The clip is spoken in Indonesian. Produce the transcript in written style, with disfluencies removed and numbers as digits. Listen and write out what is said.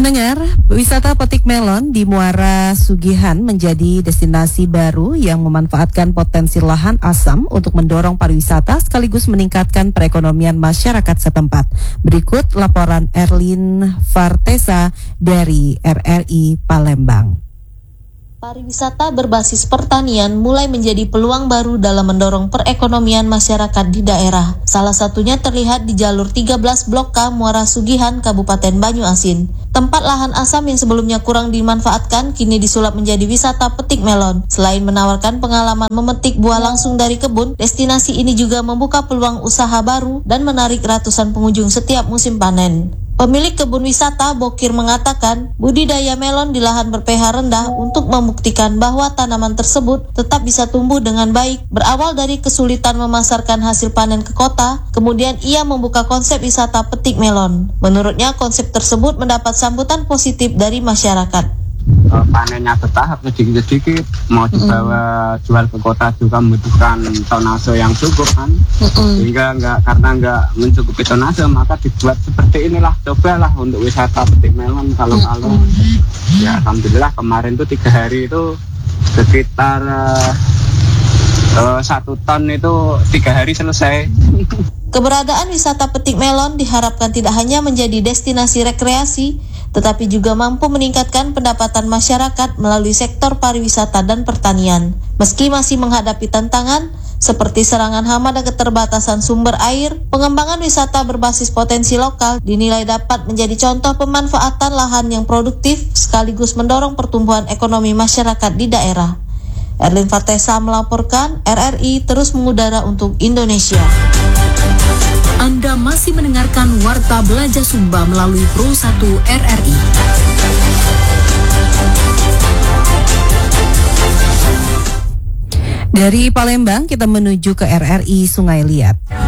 Pendengar, wisata petik melon di Muara Sugihan menjadi destinasi baru yang memanfaatkan potensi lahan asam untuk mendorong pariwisata sekaligus meningkatkan perekonomian masyarakat setempat. Berikut laporan Erlin Vartesa dari RRI Palembang. Pariwisata berbasis pertanian mulai menjadi peluang baru dalam mendorong perekonomian masyarakat di daerah. Salah satunya terlihat di jalur 13 Blok K Muara Sugihan, Kabupaten Banyuasin. Tempat lahan asam yang sebelumnya kurang dimanfaatkan kini disulap menjadi wisata petik melon. Selain menawarkan pengalaman memetik buah langsung dari kebun, destinasi ini juga membuka peluang usaha baru dan menarik ratusan pengunjung setiap musim panen. Pemilik kebun wisata Bokir mengatakan budidaya melon di lahan ber-pH rendah untuk membuktikan bahwa tanaman tersebut tetap bisa tumbuh dengan baik. Berawal dari kesulitan memasarkan hasil panen ke kota, kemudian ia membuka konsep wisata petik melon. Menurutnya konsep tersebut mendapat sambutan positif dari masyarakat. Panennya bertahap sedikit-sedikit, mau dibawa jual ke kota juga membutuhkan tonase yang cukup kan, sehingga karena nggak mencukupi tonase maka dibuat seperti inilah, cobalah untuk wisata petik melon kalau ya alhamdulillah kemarin tuh 3 hari itu sekitar 1 ton itu 3 hari selesai. Keberadaan wisata petik melon diharapkan tidak hanya menjadi destinasi rekreasi, tetapi juga mampu meningkatkan pendapatan masyarakat melalui sektor pariwisata dan pertanian. Meski masih menghadapi tantangan seperti serangan hama dan keterbatasan sumber air, pengembangan wisata berbasis potensi lokal dinilai dapat menjadi contoh pemanfaatan lahan yang produktif sekaligus mendorong pertumbuhan ekonomi masyarakat di daerah. Erlin Vartesa melaporkan, RRI terus mengudara untuk Indonesia. Anda masih mendengarkan Warta Belanja Sumba melalui Pro 1 RRI. Dari Palembang kita menuju ke RRI Sungai Liat.